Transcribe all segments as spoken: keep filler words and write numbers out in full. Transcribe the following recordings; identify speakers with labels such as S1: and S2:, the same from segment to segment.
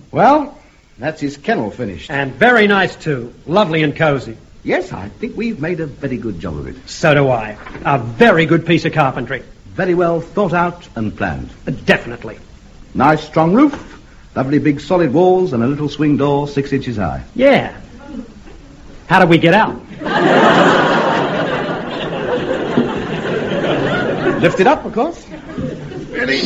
S1: Well, that's his kennel finished.
S2: And very nice, too. Lovely and cozy.
S1: Yes, I think we've made a very good job of it.
S2: So do I. A very good piece of carpentry.
S1: Very well thought out and planned.
S2: Uh, definitely.
S1: Nice strong roof, lovely big solid walls, and a little swing door six inches high.
S2: Yeah. How did we get out?
S1: Lift it up, of course. Ready?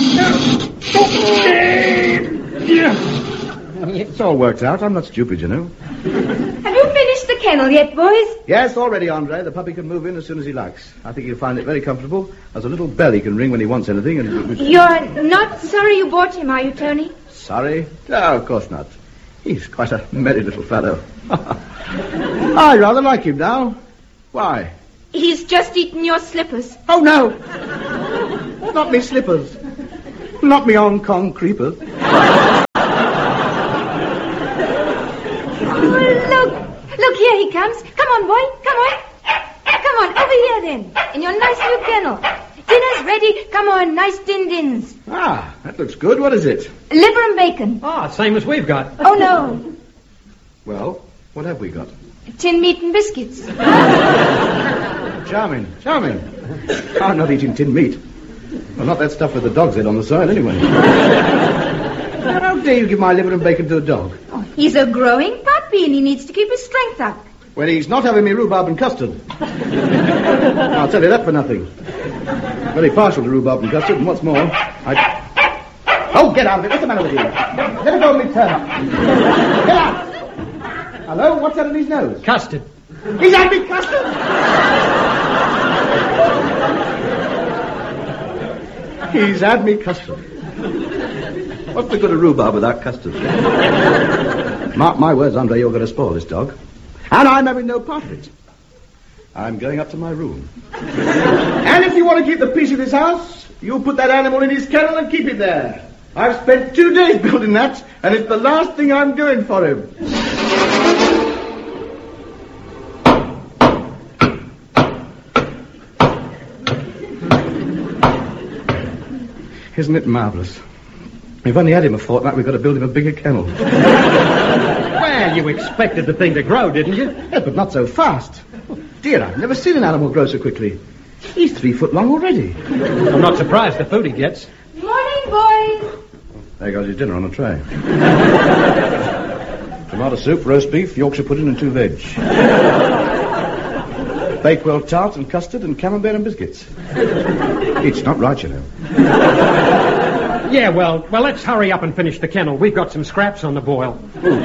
S1: It's all worked out. I'm not stupid, you know.
S3: Have you finished the kennel yet, boys?
S1: Yes, already, Andre. The puppy can move in as soon as he likes. I think he'll find it very comfortable. There's a little bell he can ring when he wants anything. And
S3: You're not sorry you bought him, are you, Tony?
S1: Sorry? No, of course not. He's quite a merry little fellow. I rather like him now. Why?
S3: He's just eaten your slippers.
S1: Oh, no. Not me slippers. Not me Hong Kong creepers.
S3: Look, here he comes. Come on, boy. Come on. Come on, over here then. In your nice new kennel. Dinner's ready. Come on, nice din-dins.
S1: Ah, that looks good. What is it?
S3: Liver and bacon.
S2: Ah, same as we've got.
S3: Oh, no.
S1: Well, what have we got?
S3: Tin meat and biscuits.
S1: Charming, charming. I'm not eating tin meat. Well, not that stuff with the dog's head on the side, anyway. How dare you give my liver and bacon to a dog?
S3: Oh, he's a growing puppy and he needs to keep his strength up.
S1: Well, he's not having me rhubarb and custard. I'll tell you that for nothing. Very partial to rhubarb and custard, and what's more, I... Oh, get out of it. What's the matter with you? Let it go and turn up. Get out! Hello? What's that in his nose?
S2: Custard.
S1: He's had me custard! He's had me custard. What's the good of rhubarb without custard? Mark my words, Andre, you're going to spoil this dog. And I'm having no part of it. I'm going up to my room. And if you want to keep the peace of this house, you put that animal in his kennel and keep it there. I've spent two days building that, and it's the last thing I'm doing for him. Isn't it marvellous? We've only had him a fortnight, we've got to build him a bigger kennel.
S2: Well, you expected the thing to grow, didn't you?
S1: Yeah, but not so fast. Oh, dear, I've never seen an animal grow so quickly. He's three foot long already.
S2: I'm not surprised the food he gets.
S3: Morning, boys.
S1: There goes your dinner on a tray. Tomato soup, roast beef, Yorkshire pudding and two veg. Bakewell tart and custard and camembert and biscuits. It's not right, you know.
S2: Yeah, well, well, let's hurry up and finish the kennel. We've got some scraps on the boil.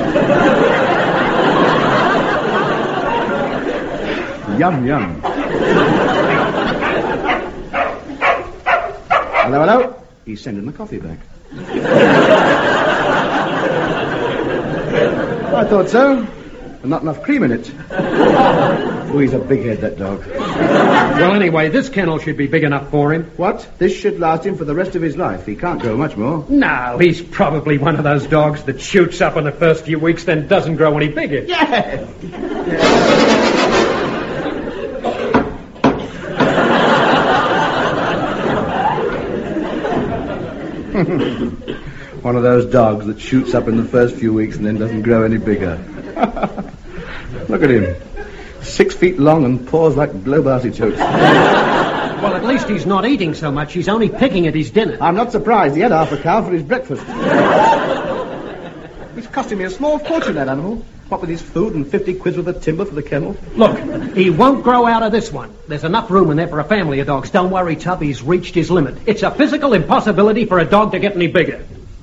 S1: Yum, yum. Hello, hello. He's sending the coffee back. I thought so. But not enough cream in it. Oh, he's a big head, that dog.
S2: Well, anyway, this kennel should be big enough for him.
S1: What? This should last him for the rest of his life. He can't grow much more.
S2: No, he's probably one of those dogs that shoots up in the first few weeks, then doesn't grow any bigger.
S1: Yes! One of those dogs that shoots up in the first few weeks and then doesn't grow any bigger. Look at him. Six feet long and paws like globe artichokes.
S2: Well, at least he's not eating so much. He's only picking at his dinner.
S1: I'm not surprised. He had half a cow for his breakfast. He's costing me a small fortune, that animal. What with his food and fifty quid worth of timber for the kennel.
S2: Look, he won't grow out of this one. There's enough room in there for a family of dogs. Don't worry, Tub. He's reached his limit. It's a physical impossibility for a dog to get any bigger.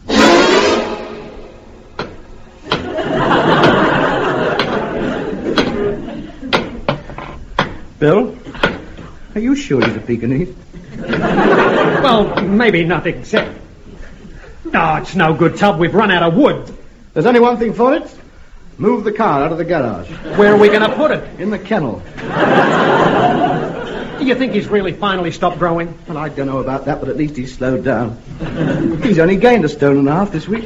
S1: Bill, are you sure he's a Pekingese?
S2: Well, maybe not exact. Oh, it's no good, Tub. We've run out of wood.
S1: There's only one thing for it. Move the car out of the garage.
S2: Where are we going to put it?
S1: In the kennel.
S2: Do you think he's really finally stopped growing?
S1: Well, I don't know about that, but at least he's slowed down. He's only gained a stone and a half this week.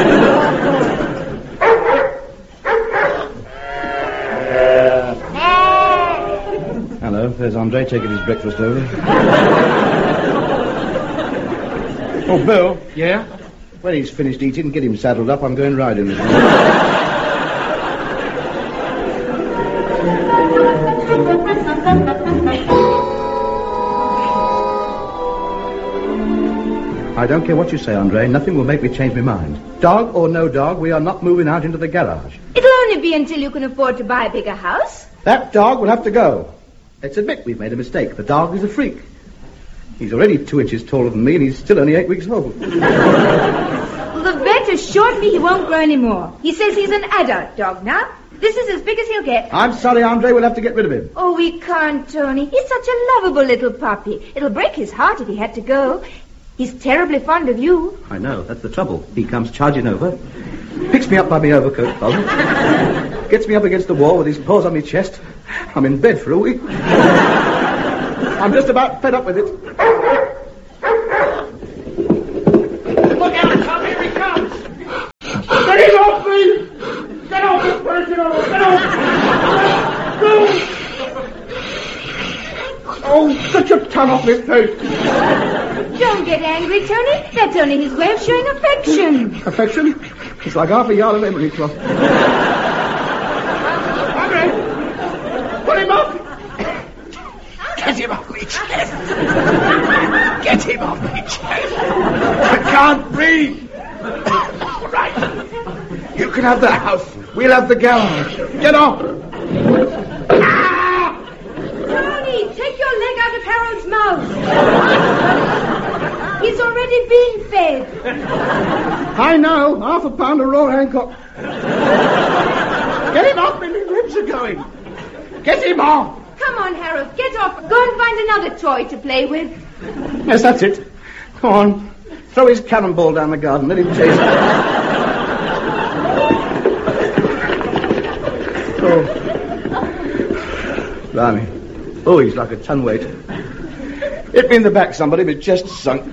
S1: Hello, there's Andre taking his breakfast over. Oh, Bill.
S2: Yeah?
S1: When he's finished eating, get him saddled up. I'm going riding with him. I don't care what you say, Andre. Nothing will make me change my mind. Dog or no dog, we are not moving out into the garage.
S3: It'll only be until you can afford to buy a bigger house.
S1: That dog will have to go. Let's admit we've made a mistake. The dog is a freak. He's already two inches taller than me, and he's still only eight weeks old.
S3: Well, the vet assured me he won't grow anymore. He says he's an adult dog now. This is as big as he'll get.
S1: I'm sorry, Andre. We'll have to get rid of him.
S3: Oh, we can't, Tony. He's such a lovable little puppy. It'll break his heart if he had to go. He's terribly fond of you.
S1: I know. That's the trouble. He comes charging over, picks me up by my overcoat collar, gets me up against the wall with his paws on my chest. I'm in bed for a week. I'm just about fed up with it.
S2: Look out, Tom. Here he comes.
S4: Get him off me! Get off this person! Get off! Go! Oh, get your tongue off my face!
S3: Don't get angry, Tony. That's only his way of showing affection.
S1: Affection? It's like half a yard of emery cloth.
S4: Andre! Put him off!
S5: Get him off me chest! Get him off me chest! I can't breathe! Right. You can have the house. We'll have the garage. Get off!
S3: Ah! Tony, take your leg out of Harold's mouth. He's already been fed.
S1: I know. Half a pound of raw Hancock.
S4: Get him off me! His lips are going! Get him off!
S3: Come on, Harold, get off. Go and find another toy to play with.
S1: Yes, that's it. Come on. Throw his cannonball down the garden. Let him chase it. Oh. Blimey. Oh, he's like a ton weight. Hit me in the back, somebody, but just sunk.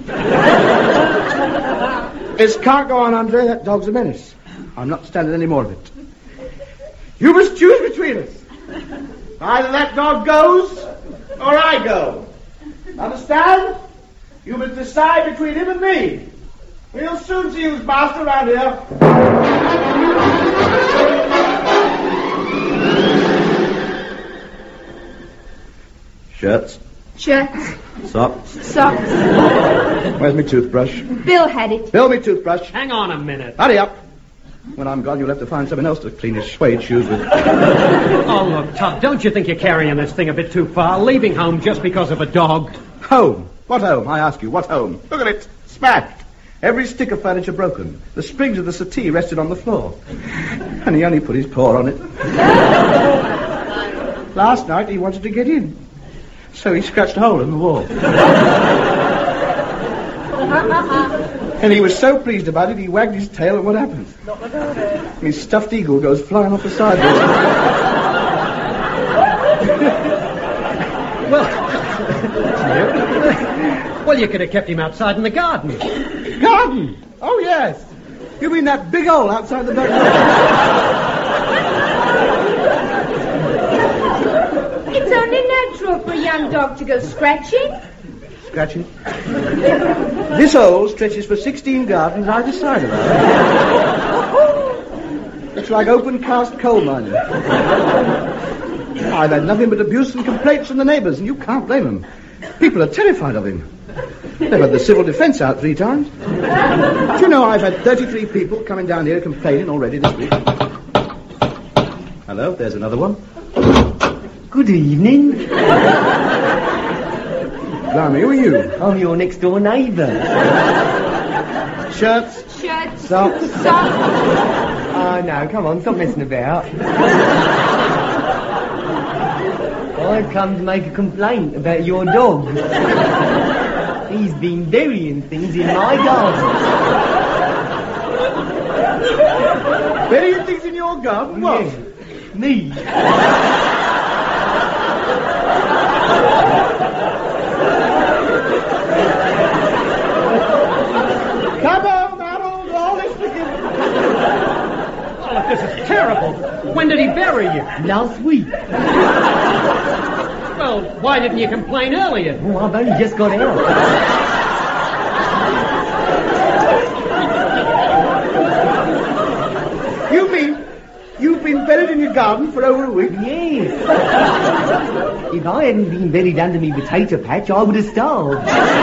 S1: This can't go on, Andre. That dog's a menace. I'm not standing any more of it. You must choose between us. Either that dog goes, or I go. Understand? You must decide between him and me. We'll soon see who's master around here. Shirts.
S3: Shirts.
S1: Socks.
S3: Socks.
S1: Where's my toothbrush?
S3: Bill had it.
S1: Bill, me toothbrush.
S2: Hang on a minute.
S1: Hurry up. When I'm gone, you'll have to find someone else to clean his suede shoes with.
S2: Oh, look, Tub, don't you think you're carrying this thing a bit too far? Leaving home just because of a dog?
S1: Home? What home? I ask you, what home? Look at it. Smashed. Every stick of furniture broken. The springs of the settee rested on the floor. And he only put his paw on it. Last night he wanted to get in. So he scratched a hole in the wall. And he was so pleased about it, he wagged his tail, and what happened? And his stuffed eagle goes flying off the sideboard.
S2: Well, well, you could have kept him outside in the garden.
S1: Garden? Oh, yes. You mean that big hole outside the back door?
S3: It's only natural for a young dog to go scratching.
S1: Scratching? This hole stretches for sixteen gardens either side of it. It's like open cast coal mining. I've had nothing but abuse and complaints from the neighbours, and you can't blame them. People are terrified of him. They've had the civil defence out three times. Do you know I've had thirty-three people coming down here complaining already this week? Hello, there's another one.
S6: Good evening.
S1: Blimey, who are you?
S6: I'm your next door neighbour.
S1: Shirts?
S3: Shirts.
S1: Socks?
S3: Socks.
S6: Oh, no, come on, stop messing about. I've come to make a complaint about your dog. He's been burying things in my garden.
S1: Burying things in your garden? What?
S6: Yeah, me.
S1: Come on, Harold, all this begins.
S2: Oh, look, this is terrible. When did he bury you?
S6: Last week.
S2: Well, why didn't you complain earlier?
S6: Oh, I've only just got out.
S1: your garden for over a week?
S6: Yes. If I hadn't been buried under me potato patch, I would have starved.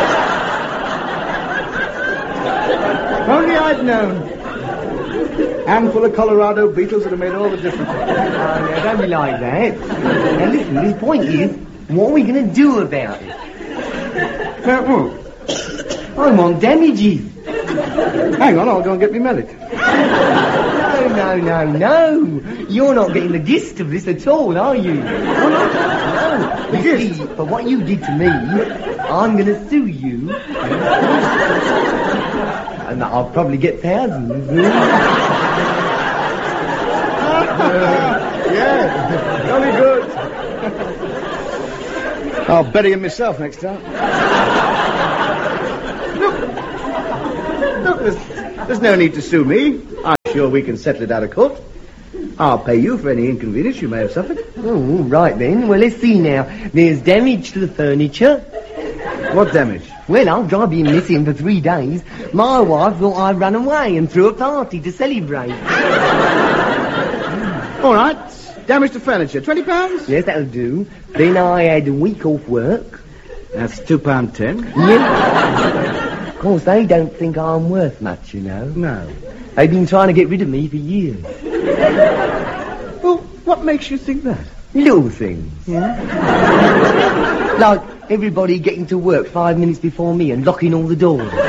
S1: If only I'd known. Handful of Colorado beetles would have made all the difference.
S6: Oh, now, don't be like that. Now, listen, the point is, what are we going to do about it?
S1: Now, what?
S6: I want damages.
S1: Hang on, I'll go and get me melody.
S6: No, no, no, no. You're not getting the gist of this at all, are you? No.
S1: The
S6: You
S1: gist?
S6: see, for what you did to me, I'm going to sue you. And I'll probably get thousands.
S1: Yeah, jolly good. I'll bury him myself next time. Look, look, there's, there's no need to sue me. I'm sure we can settle it out of court. I'll pay you for any inconvenience you may have suffered.
S6: Oh, right then. Well, let's see now. There's damage to the furniture.
S1: What damage?
S6: Well, after I've been missing for three days, my wife thought I'd run away and threw a party to celebrate.
S1: All right, damage to furniture, twenty pounds?
S6: Yes, that'll do. Then I had a week off work.
S1: That's two pound ten.
S6: Yeah. Of course, they don't think I'm worth much, you know.
S1: No.
S6: They've been trying to get rid of me for years.
S1: Well, what makes you think that?
S6: Little things.
S1: Yeah?
S6: Like everybody getting to work five minutes before me and locking all the doors. You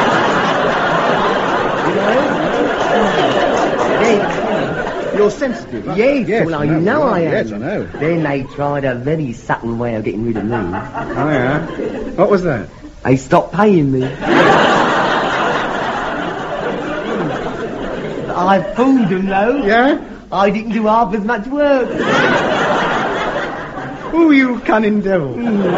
S6: know? Then,
S1: You're sensitive. Huh?
S6: yes,
S1: yes,
S6: well, I
S1: know,
S6: know I am.
S1: Yes, I know.
S6: Then they tried a very subtle way of getting rid of me.
S1: Oh, yeah? What was that?
S6: They stopped paying me. I fooled them, though.
S1: Yeah?
S6: I didn't do half as much work.
S1: Oh, you cunning devil.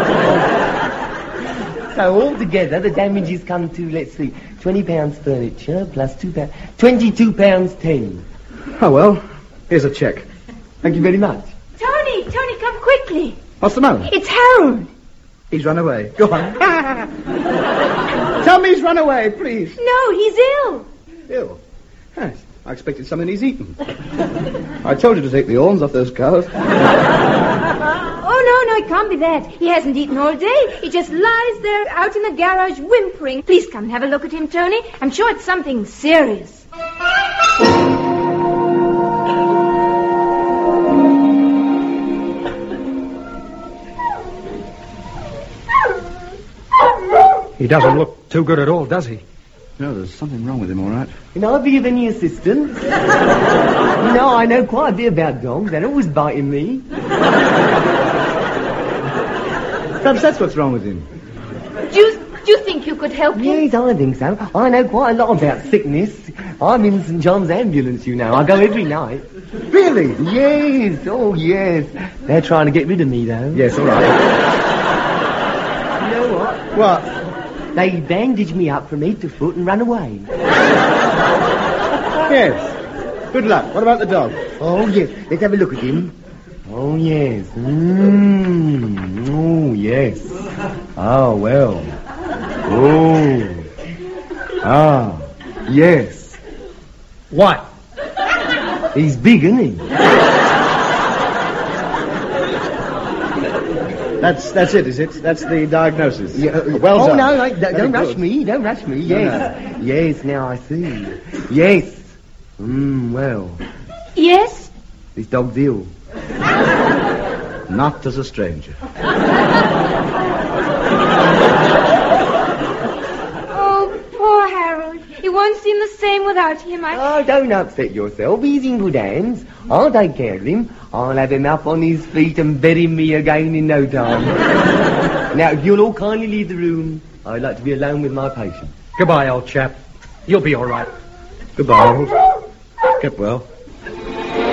S6: So altogether, the damages come to, let's see, twenty pounds furniture plus two pounds, twenty-two pounds ten.
S1: Oh, well, here's a cheque.
S6: Thank you very much.
S3: Tony, Tony, come quickly.
S1: What's the matter?
S3: It's Harold.
S1: He's run away. Go on. Tell me he's run away, please.
S3: No, he's ill.
S1: Ill? Yes, I expected something he's eaten. I told you to take the horns off those cows.
S3: Oh, no, no, it can't be that. He hasn't eaten all day. He just lies there out in the garage whimpering. Please come and have a look at him, Tony. I'm sure it's something serious.
S2: He doesn't look too good at all, does he?
S1: No, there's something wrong with him, all right.
S6: Can I be of any assistance? You know, I know quite a bit about dogs. They're always biting me.
S1: Perhaps that's what's wrong with him.
S3: Do you, do you think you could help him?
S6: Yes, I think so. I know quite a lot about sickness. I'm in Saint John's ambulance, you know. I go every night.
S1: Really?
S6: Yes, oh yes. They're trying to get rid of me, though.
S1: Yes, all right.
S6: You know what?
S1: What?
S6: They bandaged me up from head to foot and ran away.
S1: Yes. Good luck. What about the dog?
S6: Oh, yes. Let's have a look at him. Oh, yes. Mmm. Oh, yes. Oh, well. Oh. Ah. Yes.
S2: What?
S6: He's big, isn't he?
S1: That's that's it, is it? That's the diagnosis.
S6: Yeah, uh,
S1: well
S6: oh,
S1: done.
S6: no, no, don't,
S1: Very
S6: don't rush
S1: good.
S6: me. Don't rush me.
S1: No,
S6: Yes. Yes, now I see. Yes. Mmm, well.
S3: Yes?
S6: This dog's ill.
S1: Not as a stranger.
S3: Oh, poor Harold. He won't seem the same without him. I...
S6: Oh, don't upset yourself. He's in good hands. I'll take care of him. I'll have him up on his feet and bury me again in no time. Now, if you'll all kindly leave the room, I'd like to be alone with my patient.
S2: Goodbye, old chap. You'll be all right.
S1: Goodbye, Harold. Get well.